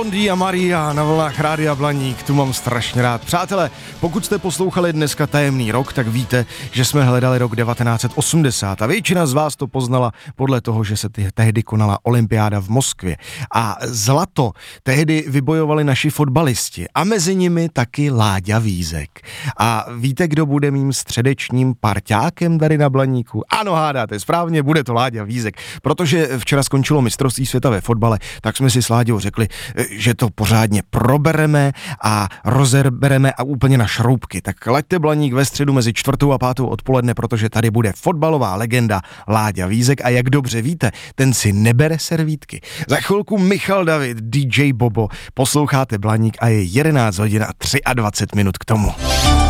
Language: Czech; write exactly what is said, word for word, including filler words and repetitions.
Bon dia Maria na vlnách Rádia Blaník, tu mám strašně rád. Přátelé, pokud jste poslouchali dneska Tajemný rok, tak víte, že jsme hledali rok devatenáct set osmdesát a většina z vás to poznala podle toho, že se tehdy konala olympiáda v Moskvě. A zlato tehdy vybojovali naši fotbalisti a mezi nimi taky Láďa Vízek. A víte, kdo bude mým středečním parťákem tady na Blaníku? Ano, hádáte, správně, bude to Láďa Vízek, protože včera skončilo mistrovství světa ve fotbale, tak jsme si s Láďou řekli, že to pořádně probereme a rozerbereme a úplně na šroubky. Tak laďte Blaník ve středu mezi čtvrtou a pátou odpoledne, protože tady bude fotbalová legenda Láďa Vízek a jak dobře víte, ten si nebere servítky. Za chvilku Michal David, D J Bobo, posloucháte Blaník a je jedenáct hodin a dvacet tři minut k tomu.